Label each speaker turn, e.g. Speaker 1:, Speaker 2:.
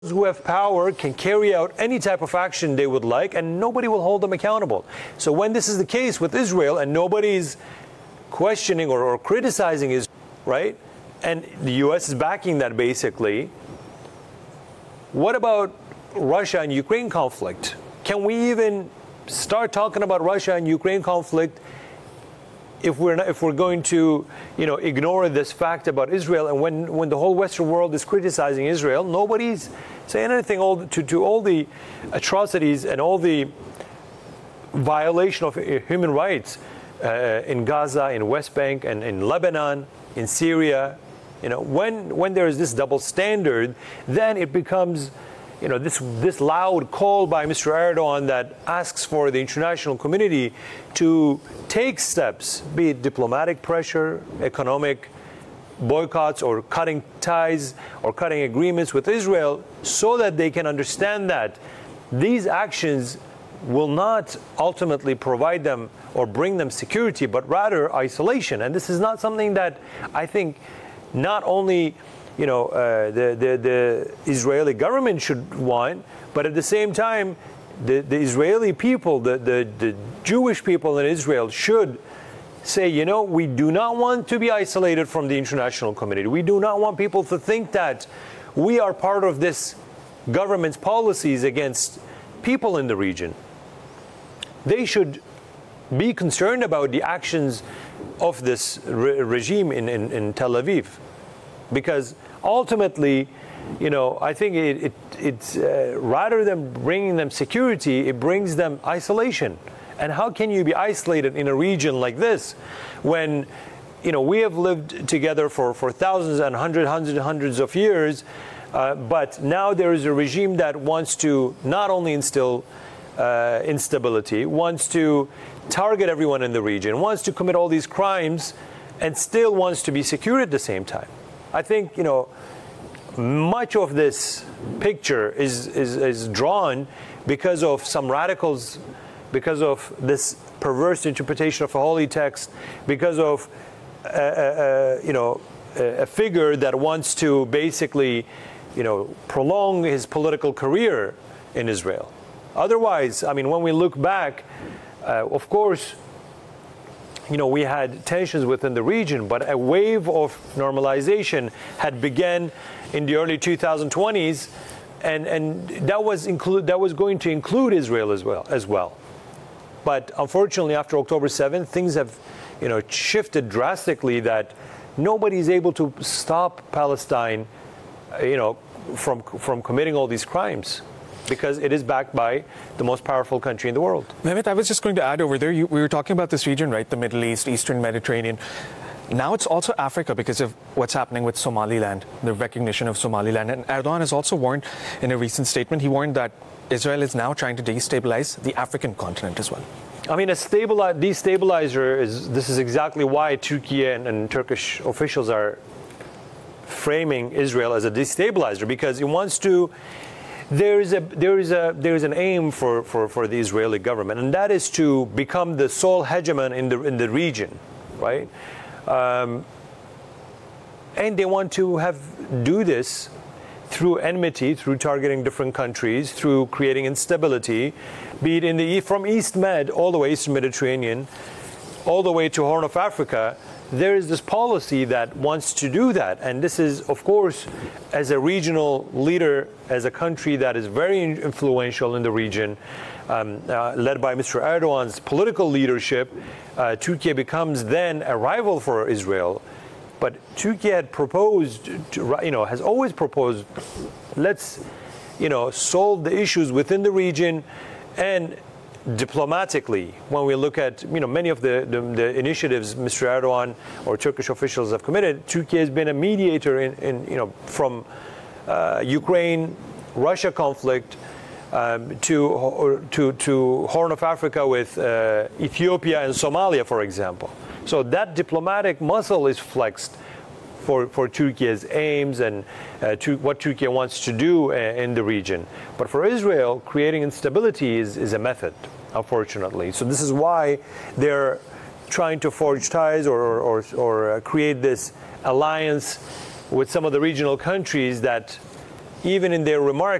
Speaker 1: who have power can carry out any type of action they would like, and nobody will hold them accountable. So when this is the case with Israel, and nobody's questioning or criticizing Israel, right? And the U.S. is backing that basically. What about Russia and Ukraine conflict? Can we even start talking about Russia and Ukraine conflict if we're going to, ignore this fact about Israel? And when the whole Western world is criticizing Israel, nobody's saying anything to all the atrocities and all the violation of human rights in Gaza, in West Bank, and in Lebanon, in Syria. When there is this double standard, then it becomes, this loud call by Mr. Erdogan that asks for the international community to take steps, be it diplomatic pressure, economic boycotts, or cutting ties or cutting agreements with Israel, so that they can understand that these actions will not ultimately provide them or bring them security, but rather isolation. And this is not something that I think not only the Israeli government should want, but at the same time, the Israeli people, the Jewish people in Israel should say, we do not want to be isolated from the international community. We do not want people to think that we are part of this government's policies against people in the region. They should be concerned about the actions of this regime in Tel Aviv, because ultimately, I think it's rather than bringing them security, it brings them isolation. And how can you be isolated in a region like this when, we have lived together for thousands and hundreds of years, but now there is a regime that wants to not only instill instability, wants to target everyone in the region, wants to commit all these crimes, and still wants to be secure at the same time. I think, much of this picture is drawn because of some radicals, because of this perverse interpretation of a holy text, because of a figure that wants to basically, prolong his political career in Israel. Otherwise, when we look back, of course, we had tensions within the region, but a wave of normalization had begun in the early 2020s, and that was going to include Israel as well. But unfortunately, after October 7th, things have, shifted drastically. That nobody is able to stop Palestine, from committing all these crimes, because it is backed by the most powerful country in the world.
Speaker 2: Mehmet, I was just going to add over there, we were talking about this region, right? The Middle East, Eastern Mediterranean. Now it's also Africa because of what's happening with Somaliland, the recognition of Somaliland. And Erdogan has also warned in a recent statement, he warned that Israel is now trying to destabilize the African continent as well.
Speaker 1: A destabilizer this is exactly why Turkey and Turkish officials are framing Israel as a destabilizer, because it wants to. There is an aim for the Israeli government, and that is to become the sole hegemon in the region, right? And they want to do this through enmity, through targeting different countries, through creating instability, be it from East Med all the way Eastern Mediterranean, all the way to Horn of Africa. There is this policy that wants to do that. And this is, of course, as a regional leader, as a country that is very influential in the region, led by Mr. Erdogan's political leadership, Turkey becomes then a rival for Israel. But Turkey had proposed, has always proposed, let's, solve the issues within the region, and diplomatically, when we look at many of the initiatives Mr. Erdogan or Turkish officials have committed, Turkey has been a mediator from Ukraine-Russia conflict to Horn of Africa with Ethiopia and Somalia, for example. So that diplomatic muscle is flexed for Turkey's aims and what Turkey wants to do in the region. But for Israel, creating instability is a method, unfortunately. So this is why they're trying to forge ties or create this alliance with some of the regional countries that even in their remarks,